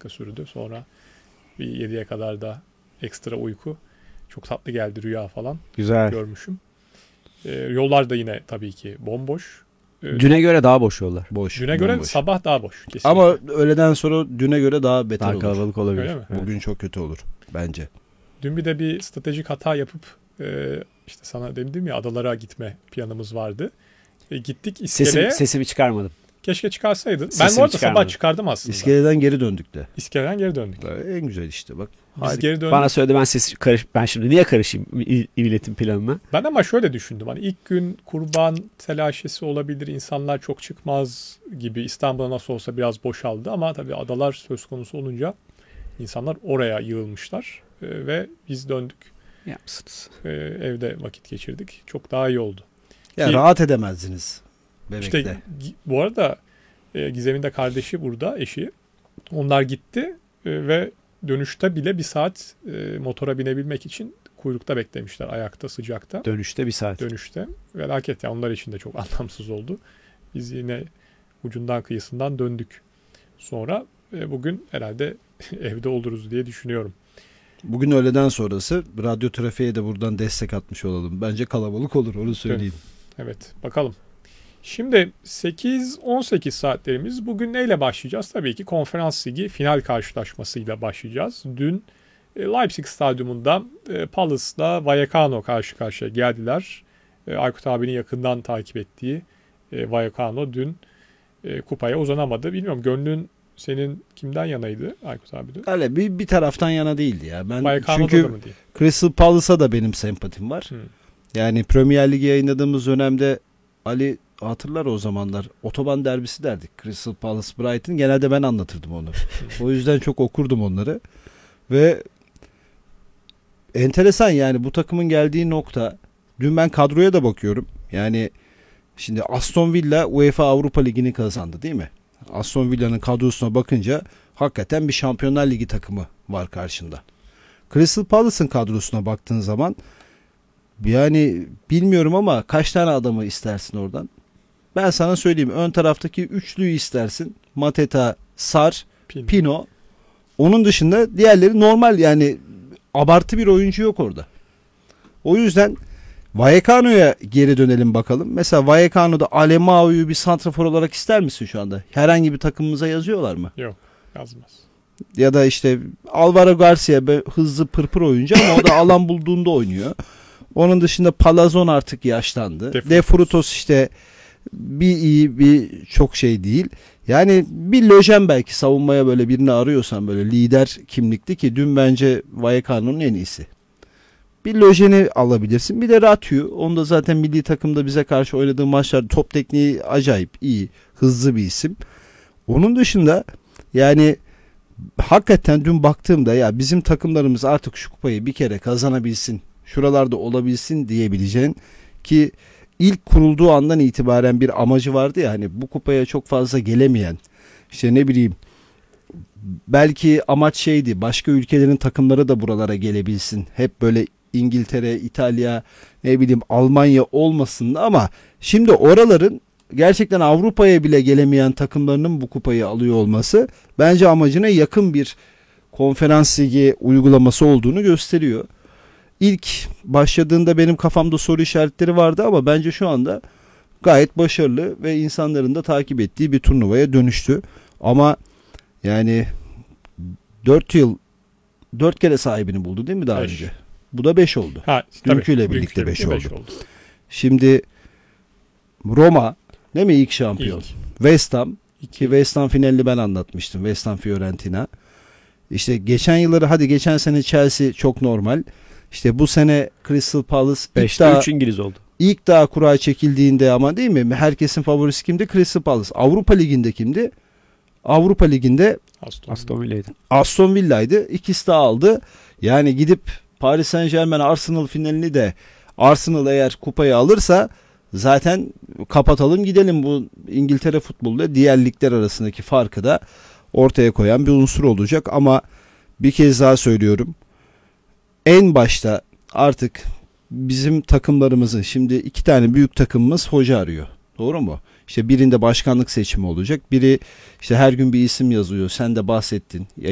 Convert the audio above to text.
dakika sürdü. Sonra bir 7'ye kadar da ekstra uyku. Çok tatlı geldi, rüya falan Güzel. görmüşüm. Yollar da yine tabii ki bomboş. Düne göre daha boş yollar. Boş. Düne göre bomboş. sabah daha boş. Kesinlikle. Ama öğleden sonra düne göre daha beter Daha olur. kalabalık olabilir. Öyle mi? Bugün çok kötü olur bence. Dün bir de bir stratejik hata yapıp işte sana dedim ya, adalara gitme planımız vardı. Gittik iskeleye. Sesimi çıkarmadım. Keşke çıkarsaydın. Ben Sesimi bu arada sabah çıkarmadım. çıkardım aslında. İskeleden geri döndük de. İskeleden geri döndük. En güzel işte bak. Biz Harika. geri döndük. Bana söyledi, ben şimdi niye karışayım milletin planına? Ben ama şöyle düşündüm. Hani ilk gün kurban telaşesi olabilir. İnsanlar çok çıkmaz gibi. İstanbul'a nasıl olsa biraz boşaldı ama tabii adalar söz konusu olunca insanlar oraya yığılmışlar. Ve biz döndük. Yapsınız. Evde vakit geçirdik. Çok daha iyi oldu. Ya Ki- rahat edemezdiniz Bebek'te. İşte bu arada Gizem'in de kardeşi burada, eşi. Onlar gitti ve dönüşte bile bir saat motora binebilmek için kuyrukta beklemişler, ayakta, sıcakta. Dönüşte bir saat. Dönüşte. Felaket ya, onlar için de çok anlamsız oldu. Biz yine ucundan kıyısından döndük. Sonra bugün herhalde evde oluruz diye düşünüyorum. Bugün öğleden sonrası radyo trafiğe de buradan destek atmış olalım. Bence kalabalık olur, onu söyleyeyim. Evet, bakalım. Şimdi 8-18 saatlerimiz, bugün neyle başlayacağız? Tabii ki Konferans Ligi final karşılaşmasıyla başlayacağız. Dün Leipzig Stadyumunda Palace'la Vallecano karşı karşıya geldiler. Aykut abinin yakından takip ettiği Vallecano dün kupaya uzanamadı. Bilmiyorum, gönlün senin kimden yanaydı Aykut abi de? Öyle bir taraftan yana değildi ya. Ben Vallecano'da çünkü da mı değil? Crystal Palace'a da benim sempatim var. Yani Premier Ligi yayınladığımız dönemde Ali hatırlar o zamanlar. Otoban derbisi derdik. Crystal Palace Brighton. Genelde ben anlatırdım onu. O yüzden çok okurdum onları. Ve enteresan yani bu takımın geldiği nokta. Dün ben kadroya da bakıyorum. Yani şimdi Aston Villa UEFA Avrupa Ligi'ni kazandı değil mi? Aston Villa'nın kadrosuna bakınca hakikaten bir Şampiyonlar Ligi takımı var karşında. Crystal Palace'ın kadrosuna baktığın zaman yani bilmiyorum ama kaç tane adamı istersin oradan? Ben sana söyleyeyim. Ön taraftaki üçlüyü istersin. Mateta, Sar, Pino. Onun dışında diğerleri normal, yani abartı bir oyuncu yok orada. O yüzden Vallecano'ya geri dönelim bakalım. Mesela Vallecano'da Alemao'yu bir santrafor olarak ister misin şu anda? Herhangi bir takımımıza yazıyorlar mı? Yok, yazmaz. Ya da işte Alvaro Garcia hızlı pırpır oyuncu ama o da alan bulduğunda oynuyor. Onun dışında Palazon artık yaşlandı. De Frutos işte bir iyi bir çok şey değil. Yani bir Löjen belki savunmaya böyle birini arıyorsan böyle lider kimlikli, ki dün bence Vallecano'nun en iyisi. Bir Löjen'i alabilirsin. Bir de Ratyu. Onu da zaten milli takımda bize karşı oynadığı maçlarda top tekniği acayip iyi. Hızlı bir isim. Onun dışında yani hakikaten dün baktığımda ya bizim takımlarımız artık şu kupayı bir kere kazanabilsin, şuralarda olabilsin diyebileceğin, ki ilk kurulduğu andan itibaren bir amacı vardı ya, hani bu kupaya çok fazla gelemeyen, işte ne bileyim, belki amaç şeydi, başka ülkelerin takımları da buralara gelebilsin. Hep böyle İngiltere, İtalya, ne bileyim Almanya olmasın, ama şimdi oraların gerçekten Avrupa'ya bile gelemeyen takımlarının bu kupayı alıyor olması bence amacına yakın bir konferans ligi uygulaması olduğunu gösteriyor. İlk başladığında benim kafamda soru işaretleri vardı ama bence şu anda gayet başarılı ve insanların da takip ettiği bir turnuvaya dönüştü. Ama yani 4 kere sahibini buldu değil mi daha önce? Bu da 5 oldu. Dünküyle birlikte 5 oldu. Şimdi Roma değil mi ilk şampiyon? West Ham, ki West Ham finalini ben anlatmıştım. West Ham Fiorentina. İşte geçen yılları, hadi geçen sene Chelsea çok normal. İşte bu sene Crystal Palace 5'te 3 İngiliz oldu. İlk daha kura çekildiğinde ama değil mi? Herkesin favorisi kimdi? Crystal Palace. Avrupa Ligi'nde kimdi? Avrupa Ligi'nde Aston Villa'ydı. Aston Villa'ydı. İkisi de aldı. Yani gidip Paris Saint-Germain Arsenal finalini de, Arsenal eğer kupayı alırsa zaten kapatalım gidelim, bu İngiltere futboluyla diğer ligler arasındaki farkı da ortaya koyan bir unsur olacak. Ama bir kez daha söylüyorum, en başta artık bizim takımlarımızın, şimdi 2 tane büyük takımımız hoca arıyor. Doğru mu? İşte birinde başkanlık seçimi olacak. Biri işte her gün bir isim yazıyor. Sen de bahsettin.